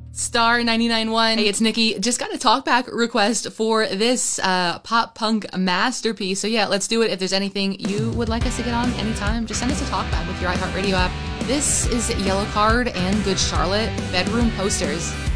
Star 991. Hey, it's Nikki. Just got a talkback request for this pop punk masterpiece. So yeah, let's do it. If there's anything you would like us to get on anytime, just send us a talkback with your iHeartRadio app. This is Yellow Card and Good Charlotte, Bedroom Posters.